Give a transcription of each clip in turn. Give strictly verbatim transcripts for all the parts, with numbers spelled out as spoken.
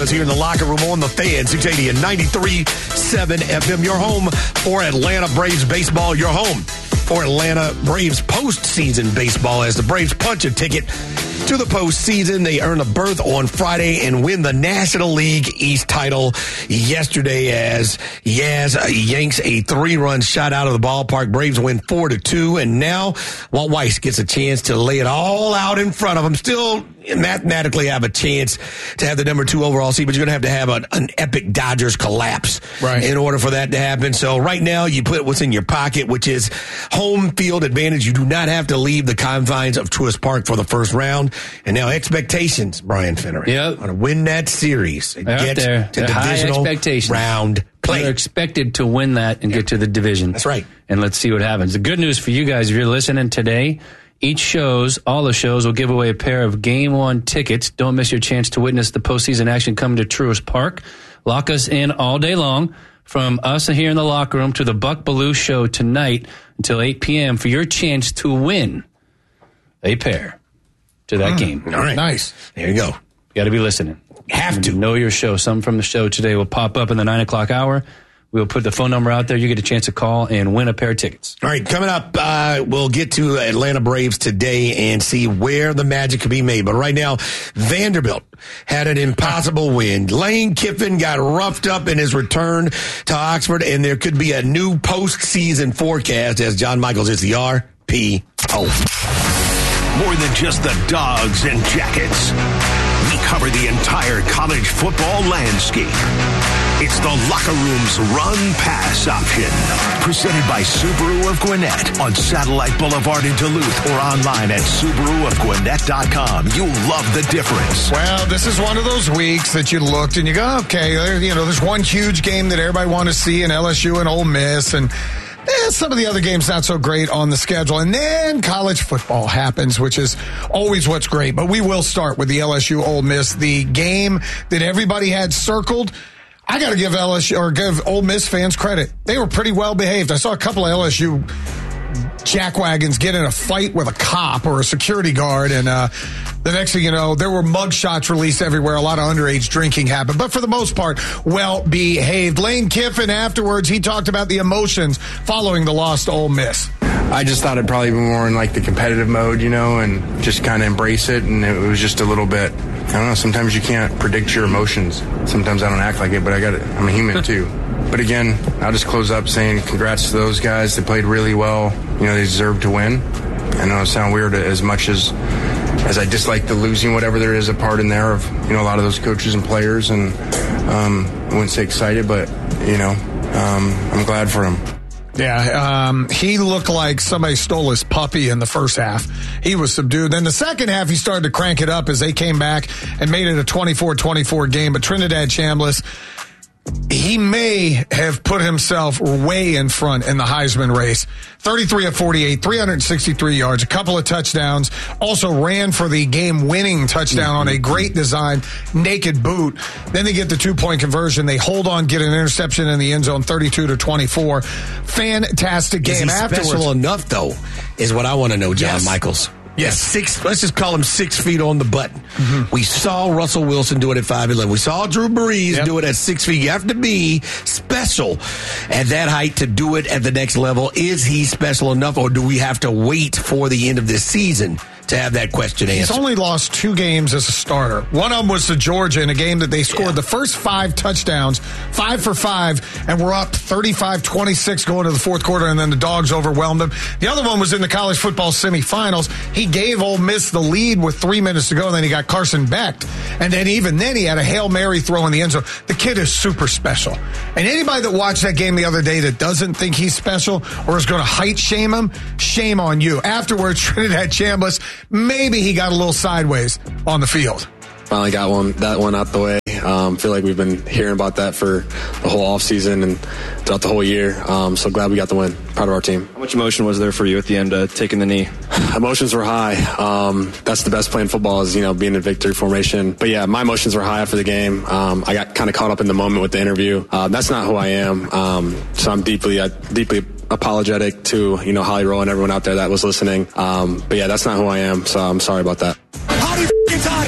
us here in the locker room on the Fan, six eighty and ninety-three point seven F M. Your home for Atlanta Braves baseball. Your home for Atlanta Braves postseason baseball as the Braves punch a ticket to the postseason. They earn a berth on Friday and win the National League East title yesterday as Yaz yanks a three-run shot out of the ballpark. Braves win four to two, and now Walt Weiss gets a chance to lay it all out in front of him. Still mathematically have a chance to have the number two overall seed, but you're going to have to have a, an epic Dodgers collapse right. in order for that to happen. So right now you put what's in your pocket, which is home field advantage. You do not have to leave the confines of Truist Park for the first round. And now expectations, Brian Finnery. Yep. Want to win that series and They're get there. to They're divisional high expectations. round play. They're expected to win that and yeah. get to the division. That's right. And let's see what happens. The good news for you guys, if you're listening today, each shows, all the shows, will give away a pair of Game One tickets. Don't miss your chance to witness the postseason action come to Truist Park. Lock us in all day long, from us here in the locker room to the Buck Belue show tonight until eight p.m. for your chance to win a pair to that mm, game. All right. Nice. There you go. You got to be listening. Have to. Know your show. Some from the show today will pop up in the nine o'clock hour. We'll put the phone number out there. You get a chance to call and win a pair of tickets. All right, coming up, uh, we'll get to Atlanta Braves today and see where the magic can be made. But right now, Vanderbilt had an impossible win. Lane Kiffin got roughed up in his return to Oxford, and there could be a new postseason forecast as John Michaels is the R P O. More than just the dogs and jackets. We cover the entire college football landscape. It's the Locker Room's Run Pass option. Presented by Subaru of Gwinnett on Satellite Boulevard in Duluth or online at Subaru of Gwinnett dot com. You'll love the difference. Well, this is one of those weeks that you looked and you go, okay, there, you know, there's one huge game that everybody want to see in L S U and Ole Miss, and Eh, some of the other games not so great on the schedule. And then college football happens, which is always what's great. But we will start with the L S U Ole Miss, the game that everybody had circled. I got to give L S U or give Ole Miss fans credit. They were pretty well behaved. I saw a couple of L S U jackwagons get in a fight with a cop or a security guard, and uh, the next thing you know, there were mug shots released everywhere. A lot of underage drinking happened, but for the most part, well behaved. Lane Kiffin afterwards, he talked about the emotions following the loss to Ole Miss. I just thought it'd probably be more in like the competitive mode, you know, and just kind of embrace it. And it was just a little bit, I don't know, sometimes you can't predict your emotions. Sometimes I don't act like it, but I got it. I'm a human too. But again, I'll just close up saying congrats to those guys. They played really well. You know, they deserved to win. I know it sounds weird as much as as I dislike the losing, whatever there is a part in there of, you know, a lot of those coaches and players. And um, I wouldn't say excited, but, you know, um, I'm glad for them. Yeah, um, he looked like somebody stole his puppy in the first half. He was subdued. Then the second half, he started to crank it up as they came back and made it a twenty-four twenty-four game. But Trinidad Chambliss, he may have put himself way in front in the Heisman race. thirty-three of forty-eight, three hundred sixty-three yards, a couple of touchdowns. Also ran for the game-winning touchdown on a great design, naked boot. Then they get the two-point conversion. They hold on, get an interception in the end zone, thirty-two to twenty-four. Fantastic game. Is he afterwards. Special enough, though, is what I want to know, John Yes. Michaels. Yes. Six, let's just call him six feet on the button. Mm-hmm. We saw Russell Wilson do it at five eleven. We saw Drew Brees yep. do it at six feet. You have to be special at that height to do it at the next level. Is he special enough, or do we have to wait for the end of this season to have that question answered? He's only lost two games as a starter. One of them was to Georgia in a game that they scored yeah. the first five touchdowns, five for five, and were up thirty-five twenty-six going to the fourth quarter, and then the Dogs overwhelmed them. The other one was in the college football semifinals. He gave Ole Miss the lead with three minutes to go, and then he got Carson Beck. And then even then, he had a Hail Mary throw in the end zone. The kid is super special. And anybody that watched that game the other day that doesn't think he's special or is going to height shame him, shame on you. Afterwards, Trinidad Chambliss, maybe he got a little sideways on the field. Finally got one that one out the way. Um, feel like we've been hearing about that for the whole offseason and throughout the whole year. Um, so glad we got the win. Proud of our team. How much emotion was there for you at the end, uh, taking the knee? Emotions were high. Um, that's the best play in football is, you know, being in victory formation. But yeah, my emotions were high after the game. Um, I got kind of caught up in the moment with the interview. Uh, that's not who I am. Um, so I'm deeply, uh, deeply apologetic to, you know, Holly Rowe and everyone out there that was listening. Um, but yeah, that's not who I am. So I'm sorry about that. Howdy, time.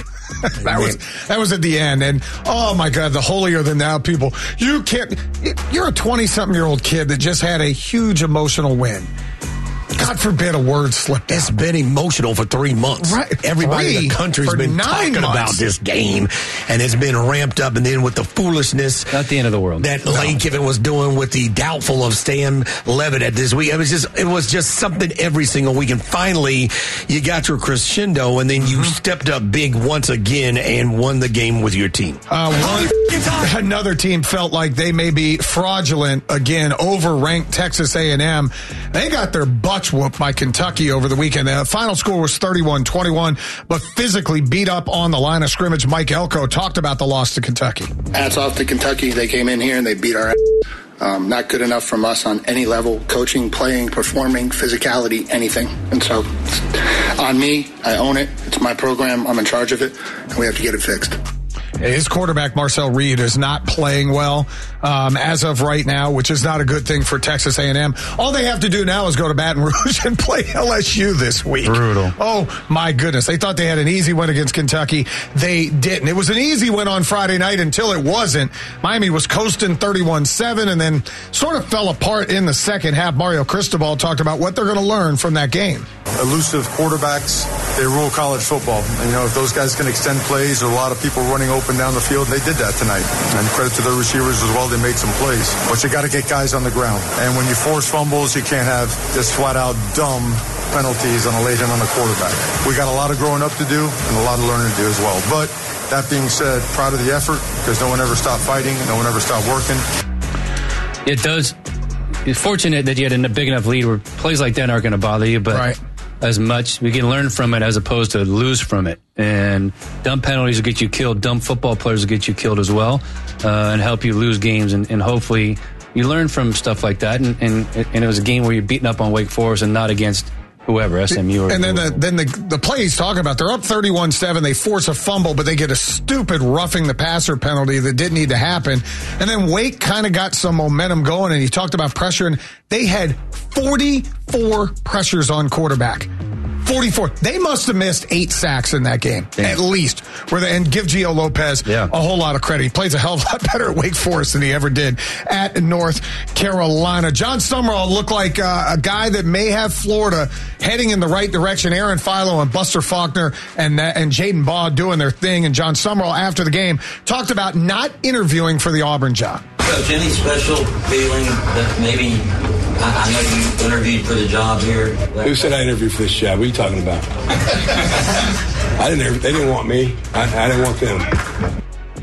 that was that was at the end. And, oh, my God, the holier-than-thou people. You can't – you're a twenty-something-year-old kid that just had a huge emotional win. God forbid a word slipped out. It's been emotional for three months. Right. Everybody Three in the country's for been nine talking months. about this game, and it's been ramped up. And then with the foolishness Not the end of the world. that Lane Kiffin was doing with the doubtful of Stan Levitt at this week, it was just it was just something every single week. And finally, you got your crescendo, and then you mm-hmm. stepped up big once again and won the game with your team. Uh, one, another team felt like they may be fraudulent again, overranked Texas A and M. They got their butts whooped by Kentucky over the weekend. The final score was thirty-one twenty-one, but physically beat up on the line of scrimmage. Mike Elko talked about the loss to Kentucky. Hats off to Kentucky. They came in here and they beat our ass. Um, not good enough from us on any level, coaching, playing, performing, physicality, anything. And so on me, I own it. It's my program. I'm in charge of it, and we have to get it fixed. His quarterback, Marcel Reed, is not playing well um, as of right now, which is not a good thing for Texas A and M. All they have to do now is go to Baton Rouge and play L S U this week. Brutal. Oh, my goodness. They thought they had an easy win against Kentucky. They didn't. It was an easy win on Friday night until it wasn't. Miami was coasting thirty-one seven and then sort of fell apart in the second half. Mario Cristobal talked about what they're going to learn from that game. Elusive quarterbacks, they rule college football. And, you know, if those guys can extend plays, there are a lot of people running open down the field. They did that tonight. And credit to their receivers as well. They made some plays. But you got to get guys on the ground. And when you force fumbles, you can't have just flat out dumb penalties on a late hit on a quarterback. We got a lot of growing up to do and a lot of learning to do as well. But that being said, proud of the effort because no one ever stopped fighting. No one ever stopped working. It does. It's fortunate that you had a big enough lead where plays like that aren't going to bother you, but right. as much we can learn from it as opposed to lose from it. And dumb penalties will get you killed. Dumb football players will get you killed as well, uh, and help you lose games. And, and hopefully you learn from stuff like that. And, and and it was a game where you're beating up on Wake Forest and not against whoever, S M U or and then the then the the play he's talking about, they're up thirty-one seven, they force a fumble, but they get a stupid roughing the passer penalty that didn't need to happen. And then Wake kind of got some momentum going, and he talked about pressure, and they had forty-four pressures on quarterback. forty-four. They must have missed eight sacks in that game, Damn. at least. Where they, and give Gio Lopez yeah. a whole lot of credit. He plays a hell of a lot better at Wake Forest than he ever did at North Carolina. John Summerall looked like uh, a guy that may have Florida heading in the right direction. Aaron Philo and Buster Faulkner and, uh, and Jaden Baugh doing their thing. And John Summerall, after the game, talked about not interviewing for the Auburn job. Coach, any special feeling that maybe, I, I know you interviewed for the job here. Who said I interviewed for this job? What are you talking about? I didn't. They didn't want me. I, I didn't want them.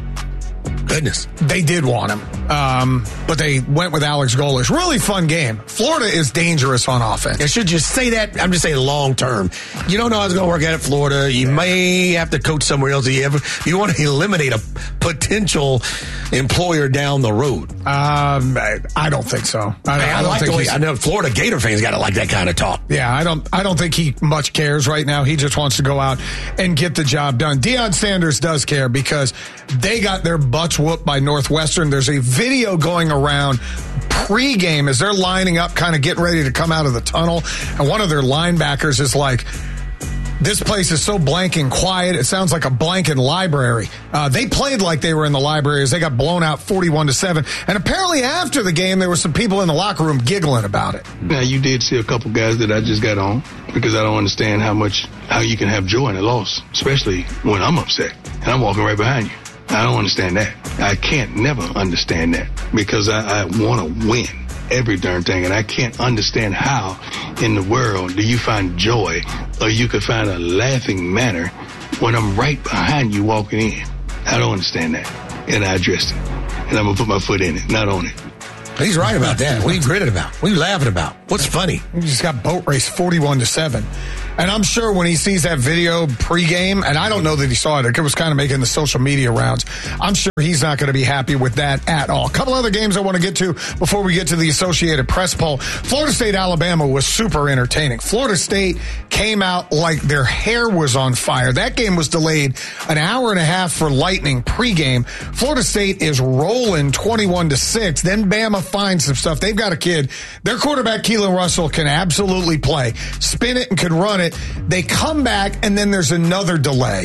Goodness. They did want him, um, but they went with Alex Golesh. Really fun game. Florida is dangerous on offense. I should just say that. I'm just saying long term. You don't know how it's going to work out at Florida. You may have to coach somewhere else. You, ever, you want to eliminate a potential employer down the road. Um, I don't think so. I, Man, I, I, don't like think the way, I know Florida Gator fans got to like that kind of talk. Yeah, I don't. I don't think he much cares right now. He just wants to go out and get the job done. Deion Sanders does care because they got their butts whooped by Northwestern. There's a video going around pregame as they're lining up, kind of getting ready to come out of the tunnel, and one of their linebackers is like, "This place is so blank and quiet. It sounds like a blank library." Uh, they played like they were in the library as they got blown out forty-one to seven. And apparently after the game, there were some people in the locker room giggling about it. Now, you did see a couple guys that I just got on because I don't understand how much, how you can have joy in a loss, especially when I'm upset and I'm walking right behind you. I don't understand that. I can't never understand that because I, I want to win every darn thing, and I can't understand how in the world do you find joy or you could find a laughing manner when I'm right behind you walking in. I don't understand that, and I addressed it, and I'm going to put my foot in it, not on it. He's right about that. What are you gritted about? What are you laughing about? What's funny? He just got boat raced forty-one to seven. And I'm sure when he sees that video pregame, and I don't know that he saw it, it was kind of making the social media rounds, I'm sure he's not going to be happy with that at all. A couple other games I want to get to before we get to the Associated Press poll. Florida State, Alabama was super entertaining. Florida State came out like their hair was on fire. That game was delayed an hour and a half for lightning pregame. Florida State is rolling twenty-one to six. Then Bama finds some stuff. They've got a kid. Their quarterback, Keelan Russell, can absolutely play. Spin it and can run it. They come back, and then there's another delay.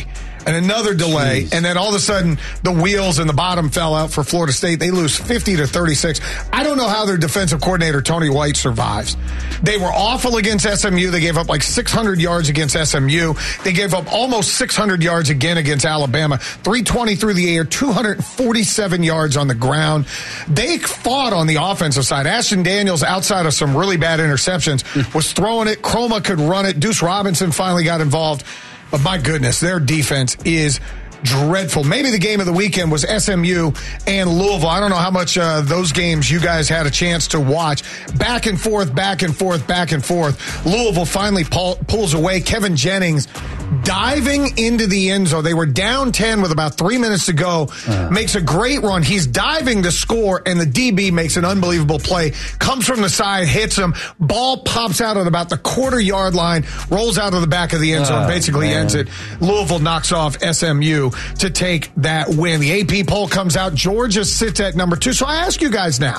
and another delay, Jeez. and then all of a sudden the wheels and the bottom fell out for Florida State. They lose fifty to thirty-six. I don't know how their defensive coordinator, Tony White, survives. They were awful against S M U. They gave up like six hundred yards against S M U. They gave up almost six hundred yards again against Alabama. three twenty through the air, two hundred forty-seven yards on the ground. They fought on the offensive side. Ashton Daniels, outside of some really bad interceptions, was throwing it. Chroma could run it. Deuce Robinson finally got involved. But my goodness, their defense is dreadful. Maybe the game of the weekend was S M U and Louisville. I don't know how much uh, those games you guys had a chance to watch. Back and forth, back and forth, back and forth. Louisville finally pull, pulls away. Kevin Jennings diving into the end zone. They were down ten with about three minutes to go. Uh. Makes a great run. He's diving to score, and the D B makes an unbelievable play. Comes from the side, hits him. Ball pops out at about the quarter-yard line, rolls out of the back of the end zone, oh, basically man. ends it. Louisville knocks off S M U to take that win. The A P poll comes out. Georgia sits at number two. So I ask you guys now,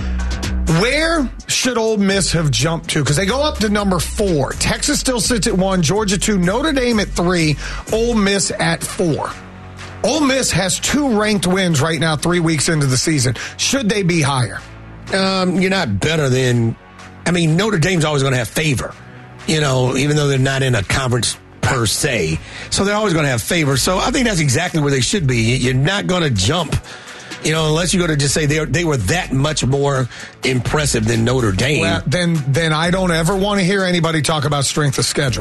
where should Ole Miss have jumped to? Because they go up to number four. Texas still sits at one, Georgia two, Notre Dame at three, Ole Miss at four. Ole Miss has two ranked wins right now, three weeks into the season. Should they be higher? Um, you're not better than, I mean, Notre Dame's always going to have favor, you know, even though they're not in a conference per se. So they're always going to have favor. So I think that's exactly where they should be. You're not going to jump, you know, unless you go to just say they they were that much more impressive than Notre Dame. Well, then, then I don't ever want to hear anybody talk about strength of schedule.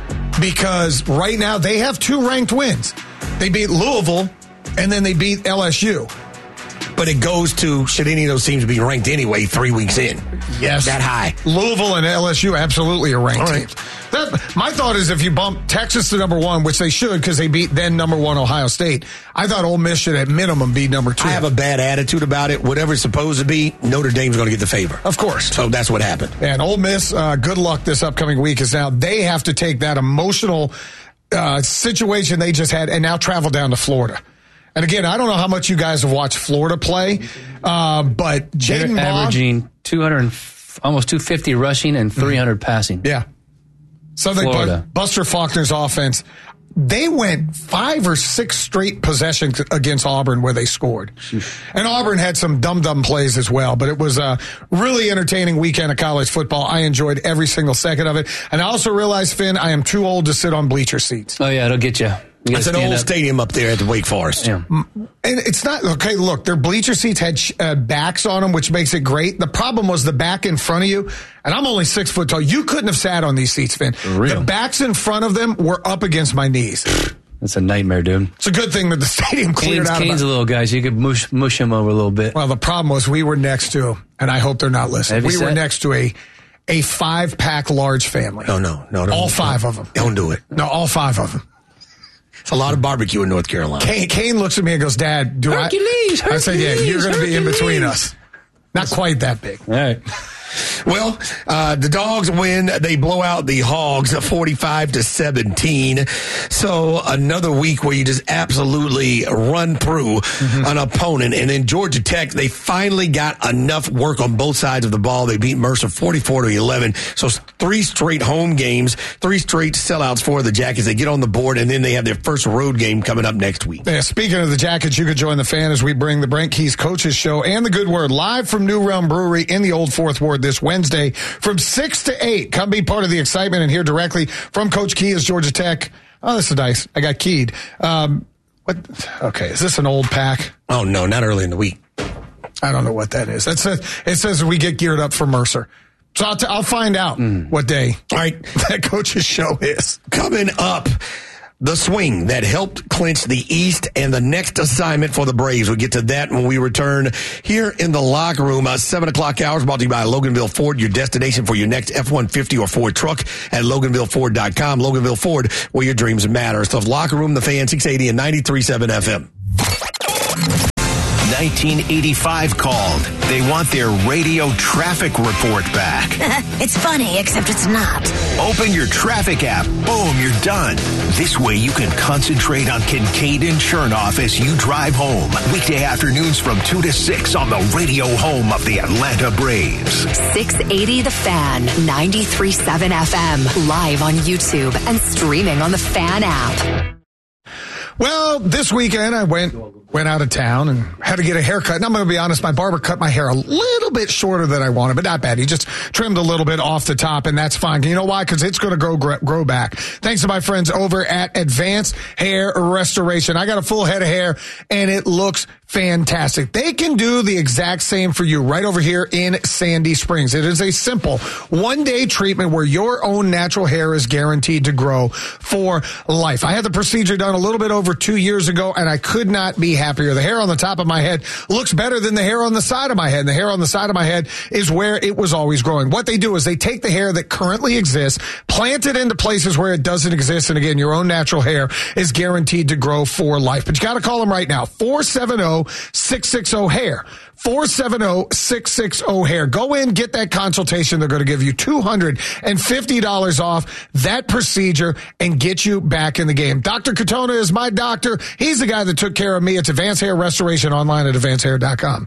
Because right now they have two ranked wins. They beat Louisville, and then they beat L S U. But it goes to, should any of those teams be ranked anyway three weeks in? Yes. That high. Louisville and L S U absolutely are ranked right. teams. That, my thought is if you bump Texas to number one, which they should because they beat then number one Ohio State, I thought Ole Miss should at minimum be number two. I have a bad attitude about it. Whatever it's supposed to be, Notre Dame's going to get the favor. Of course. So that's what happened. And Ole Miss, uh, good luck this upcoming week, is now they have to take that emotional uh, situation they just had and now travel down to Florida. And again, I don't know how much you guys have watched Florida play, uh, but Jaden averaging two hundred, almost two fifty rushing and three hundred mm-hmm. passing. Yeah. Something Florida. Buster Faulkner's offense. They went five or six straight possessions against Auburn where they scored. And Auburn had some dumb-dumb plays as well, but it was a really entertaining weekend of college football. I enjoyed every single second of it. And I also realized, Finn, I am too old to sit on bleacher seats. Oh, yeah, it'll get you. It's an old up. stadium up there at the Wake Forest. Yeah. And it's not, okay, look, their bleacher seats had uh, backs on them, which makes it great. The problem was the back in front of you, and I'm only six foot tall. You couldn't have sat on these seats, Finn. Real. The backs in front of them were up against my knees. That's a nightmare, dude. It's a good thing that the stadium cleared Kane's, out. Kane's a little guy, so you could mush, mush him over a little bit. Well, the problem was we were next to, and I hope they're not listening, we said? were next to a a five-pack large family. No, no, no. no all five no, of them. Don't do it. No, all five of them. It's a lot of barbecue in North Carolina. Kane, Kane looks at me and goes, Dad, do Hercules, I? Hercules, I said, yeah, you're going to be in Hercules. between us. Not quite that big. All right. Well, uh, the Dogs win. They blow out the Hogs forty-five to seventeen. So another week where you just absolutely run through mm-hmm. an opponent. And then Georgia Tech, they finally got enough work on both sides of the ball. They beat Mercer forty-four to eleven. So three straight home games, three straight sellouts for the Jackets. They get on the board, and then they have their first road game coming up next week. Yeah, speaking of the Jackets, you could join the fan as we bring the Brent Keys Coaches Show and the Good Word live from New Realm Brewery in the Old Fourth Ward this Wednesday from six to eight. Come be part of the excitement and hear directly from Coach Key as Georgia Tech. Oh, this is nice. I got keyed. Um, what? Okay, is this an old pack? Oh, no, not early in the week. I don't know what that is. That says, it says we get geared up for Mercer. So I'll, t- I'll find out mm. what day All right. that Coach's Show is. Coming up, the swing that helped clinch the East and the next assignment for the Braves. We'll get to that when we return here in the locker room. Uh, seven o'clock hours brought to you by Loganville Ford, your destination for your next F one fifty or Ford truck at Loganville Ford dot com. Loganville Ford, where your dreams matter. So locker room, the Fan, six eighty and ninety-three point seven F M. nineteen eighty-five called. They want their radio traffic report back. It's funny, except it's not. Open your traffic app. Boom, you're done. This way you can concentrate on Kincaid and Chernoff as you drive home. Weekday afternoons from two to six on the radio home of the Atlanta Braves. six eighty The Fan, ninety-three point seven F M. Live on YouTube and streaming on the Fan app. Well, this weekend I went went out of town and had to get a haircut. And I'm going to be honest, my barber cut my hair a little bit shorter than I wanted, but not bad. He just trimmed a little bit off the top, and that's fine. You know why? Because it's going to grow grow back. Thanks to my friends over at Advanced Hair Restoration. I got a full head of hair, and it looks fantastic. They can do the exact same for you right over here in Sandy Springs. It is a simple one-day treatment where your own natural hair is guaranteed to grow for life. I had the procedure done a little bit over two years ago, and I could not be happier. The hair on the top of my head looks better than the hair on the side of my head. And the hair on the side of my head is where it was always growing. What they do is they take the hair that currently exists, plant it into places where it doesn't exist, and again, your own natural hair is guaranteed to grow for life. But you got to call them right now, four seven zero, six six zero, hair. four seven zero, six six zero, hair. Go in, get that consultation. They're going to give you two hundred fifty dollars off that procedure and get you back in the game. Doctor Katona is my doctor. He's the guy that took care of me. It's Advanced Hair Restoration online at advanced hair dot com.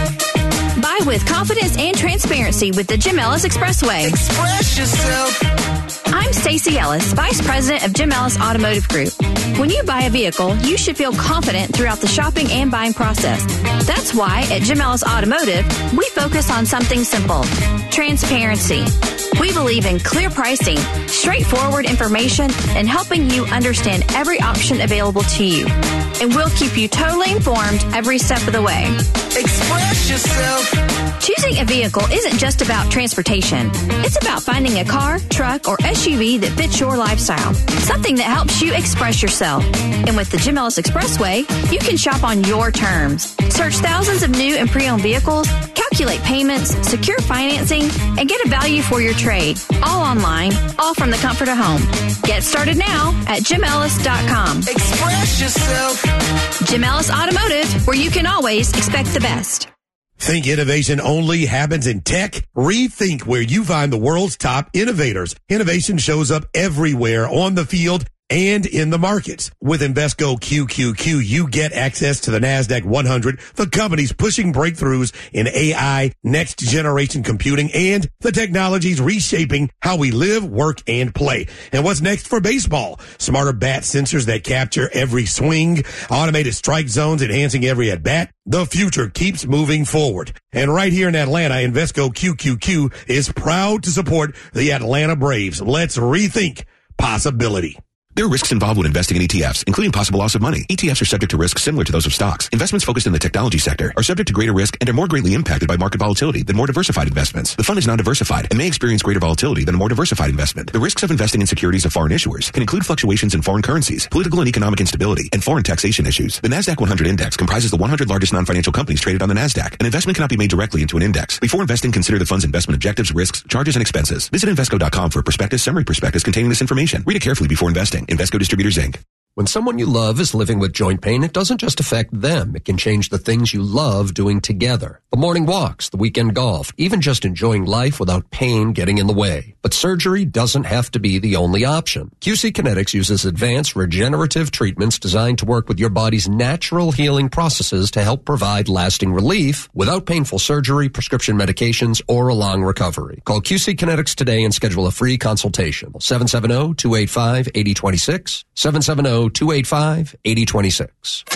Buy with confidence and transparency with the Jim Ellis Expressway. Express yourself. I'm Stacey Ellis, Vice President of Jim Ellis Automotive Group. When you buy a vehicle, you should feel confident throughout the shopping and buying process. That's why at Jim Ellis Automotive, we focus on something simple: transparency. We believe in clear pricing, straightforward information, and helping you understand every option available to you. And we'll keep you totally informed every step of the way. Express yourself. Choosing a vehicle isn't just about transportation. It's about finding a car, truck, or S U V that fits your lifestyle. Something that helps you express yourself. And with the Jim Ellis Expressway, you can shop on your terms. Search thousands of new and pre-owned vehicles, calculate payments, secure financing, and get a value for your trade. All online, all from the comfort of home. Get started now at jim ellis dot com. Express yourself. Jim Ellis Automotive, where you can always expect the best. Think innovation only happens in tech? Rethink where you find the world's top innovators. Innovation shows up everywhere on the field and in the markets. With Invesco Q Q Q, you get access to the NASDAQ one hundred, the companies pushing breakthroughs in A I, next generation computing, and the technologies reshaping how we live, work, and play. And what's next for baseball? Smarter bat sensors that capture every swing, automated strike zones enhancing every at-bat. The future keeps moving forward. And right here in Atlanta, Invesco Q Q Q is proud to support the Atlanta Braves. Let's rethink possibility. There are risks involved when investing in E T Fs, including possible loss of money. E T Fs are subject to risks similar to those of stocks. Investments focused in the technology sector are subject to greater risk and are more greatly impacted by market volatility than more diversified investments. The fund is non-diversified and may experience greater volatility than a more diversified investment. The risks of investing in securities of foreign issuers can include fluctuations in foreign currencies, political and economic instability, and foreign taxation issues. The NASDAQ one hundred Index comprises the one hundred largest non-financial companies traded on the NASDAQ. An investment cannot be made directly into an index. Before investing, consider the fund's investment objectives, risks, charges, and expenses. Visit Invesco dot com for a prospectus, summary prospectus containing this information. Read it carefully before investing. Invesco Distributors, Incorporated. When someone you love is living with joint pain, it doesn't just affect them. It can change the things you love doing together. The morning walks, the weekend golf, even just enjoying life without pain getting in the way. But surgery doesn't have to be the only option. Q C Kinetics uses advanced regenerative treatments designed to work with your body's natural healing processes to help provide lasting relief without painful surgery, prescription medications, or a long recovery. Call Q C Kinetics today and schedule a free consultation. seven seven zero, two eight five, eight zero two six, seven seven zero, two eight five, eight zero two six.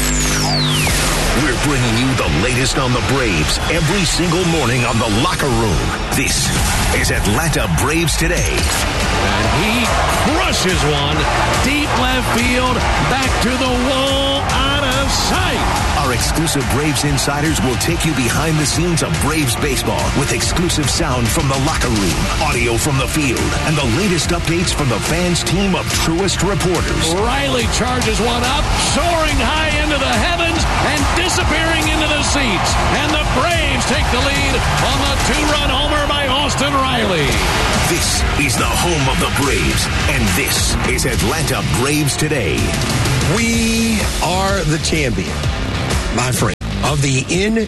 We're bringing you the latest on the Braves every single morning on The Locker Room. This is Atlanta Braves Today. And he crushes one deep left field, back to the wall, out of sight. Our exclusive Braves insiders will take you behind the scenes of Braves baseball with exclusive sound from the locker room, audio from the field, and the latest updates from the fans' team of truest reporters. Riley charges one up, soaring high into the heavens and disappearing into the seats. And the Braves take the lead on the two-run homer by Austin Riley. This is the home of the Braves, and this is Atlanta Braves Today. We are the champion, my friend, of the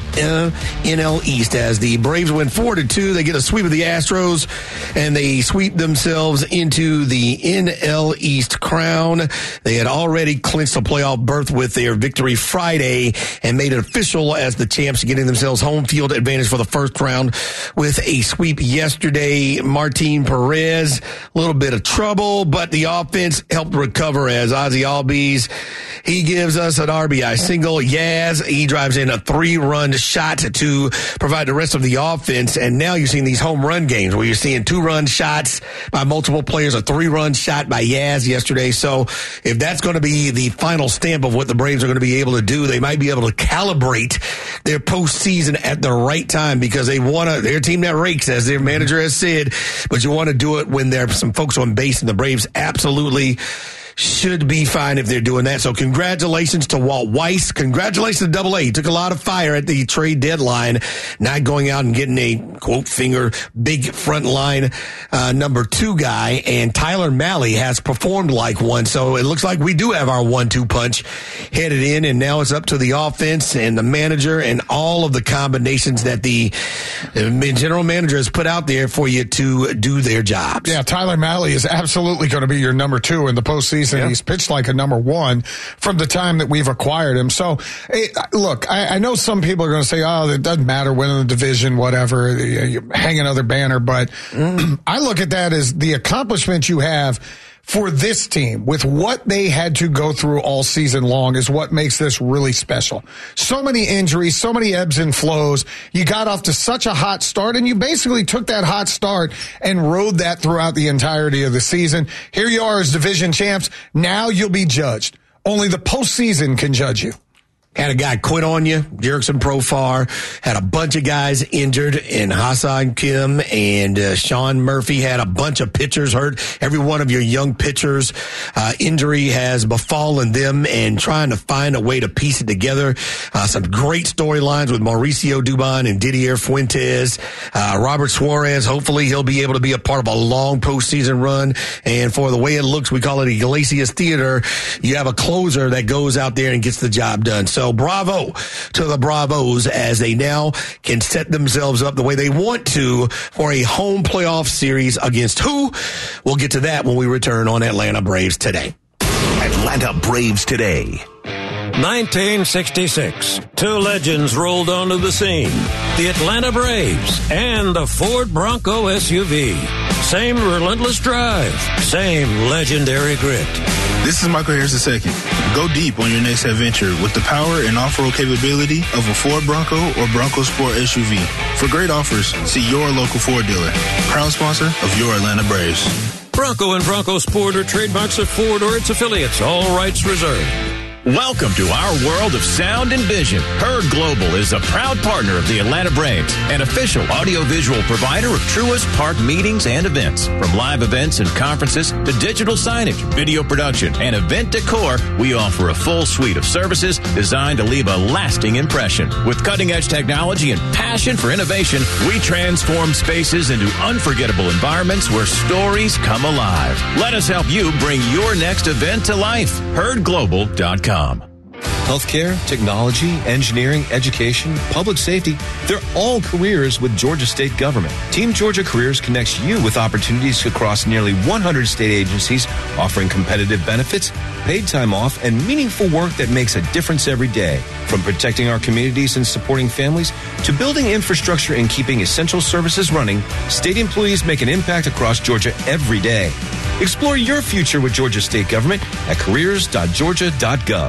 N L East as the Braves win four to two. They get a sweep of the Astros, and they sweep themselves into the N L East crown. They had already clinched a playoff berth with their victory Friday and made it official as the champs, getting themselves home field advantage for the first round with a sweep yesterday. Martin Perez, a little bit of trouble, but the offense helped recover as Ozzie Albies, he gives us an R B I single. Yaz, he drives in a three-run shot to provide the rest of the offense, and now you're seeing these home run games where you're seeing two-run shots by multiple players, a three-run shot by Yaz yesterday. So if that's going to be the final stamp of what the Braves are going to be able to do, they might be able to calibrate their postseason at the right time, because they want to, their team that rakes, as their manager has said, but you want to do it when there are some folks on base, and the Braves absolutely should be fine if they're doing that. So congratulations to Walt Weiss. Congratulations to Double A. He took a lot of fire at the trade deadline, not going out and getting a, quote, finger, big front line uh, number two guy. And Tyler Malley has performed like one. So it looks like we do have our one two punch headed in. And now it's up to the offense and the manager and all of the combinations that the general manager has put out there for you to do their jobs. Yeah, Tyler Malley is absolutely going to be your number two in the postseason. And yeah. He's pitched like a number one from the time that we've acquired him. So, hey, look, I, I know some people are going to say, oh, it doesn't matter winning the division, whatever, you hang another banner. But mm. I look at that as the accomplishment you have for this team with what they had to go through all season long is what makes this really special. So many injuries, so many ebbs and flows. You got off to such a hot start, and you basically took that hot start and rode that throughout the entirety of the season. Here you are as division champs. Now you'll be judged. Only the postseason can judge you. Had a guy quit on you, Jerickson Profar. Had a bunch of guys injured, and Hassan Kim and uh, Sean Murphy had a bunch of pitchers hurt. Every one of your young pitchers, uh, injury has befallen them, and trying to find a way to piece it together. Uh, some great storylines with Mauricio Dubon and Didier Fuentes. Uh, Robert Suarez, hopefully he'll be able to be a part of a long postseason run. And for the way it looks, we call it Iglesias Theater. You have a closer that goes out there and gets the job done. So bravo to the Bravos as they now can set themselves up the way they want to for a home playoff series against who? We'll get to that when we return on Atlanta Braves Today. Atlanta Braves Today. nineteen sixty-six. Two legends rolled onto the scene. The Atlanta Braves and the Ford Bronco S U V. Same relentless drive. Same legendary grit. This is Michael Harris the second. Go deep on your next adventure with the power and off-road capability of a Ford Bronco or Bronco Sport S U V. For great offers, see your local Ford dealer. Proud sponsor of your Atlanta Braves. Bronco and Bronco Sport are trademarks of Ford or its affiliates. All rights reserved. Welcome to our world of sound and vision. Herd Global is a proud partner of the Atlanta Braves, an official audiovisual provider of Truist Park meetings and events. From live events and conferences to digital signage, video production, and event decor, we offer a full suite of services designed to leave a lasting impression. With cutting-edge technology and passion for innovation, we transform spaces into unforgettable environments where stories come alive. Let us help you bring your next event to life. herd global dot com. Healthcare, technology, engineering, education, public safety, they're all careers with Georgia State Government. Team Georgia Careers connects you with opportunities across nearly one hundred state agencies, offering competitive benefits, paid time off, and meaningful work that makes a difference every day. From protecting our communities and supporting families to building infrastructure and keeping essential services running, state employees make an impact across Georgia every day. Explore your future with Georgia State Government at careers dot georgia dot gov.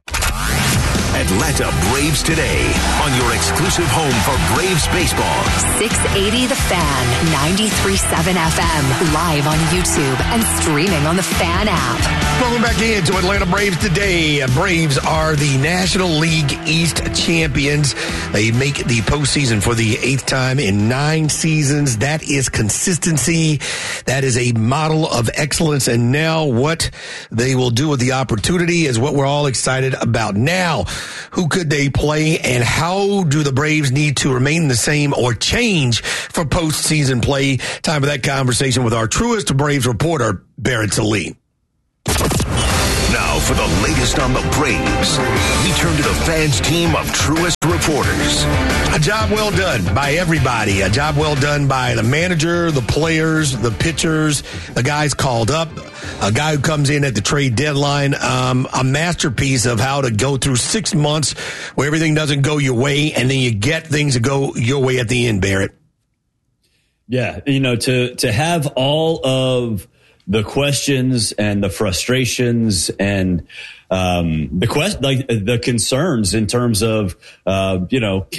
Atlanta Braves Today on your exclusive home for Braves baseball. six eighty The Fan, ninety-three point seven F M, live on YouTube and streaming on the Fan app. Welcome back in to Atlanta Braves Today. Braves are the National League East champions. They make the postseason for the eighth time in nine seasons. That is consistency. That is a model of excellence. And now what they will do with the opportunity is what we're all excited about. Now, who could they play, and how do the Braves need to remain the same or change for postseason play? Time for that conversation with our Truist Braves reporter, Barrett Sallee. Now For the latest on the Braves, we turn to the fans team of Truist reporters. A job well done by everybody. A job well done by the manager, the players, the pitchers, the guys called up, a guy who comes in at the trade deadline. Um, a masterpiece of how to go through six months where everything doesn't go your way, and then you get things to go your way at the end, Barrett. Yeah, you know, to to have all of the questions and the frustrations and um, the quest, like the concerns in terms of, uh, you know,